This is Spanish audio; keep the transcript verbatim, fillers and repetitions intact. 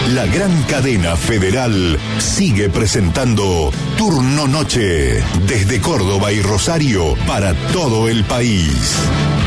La gran cadena Federal sigue presentando Turno Noche desde Córdoba y Rosario para todo el país.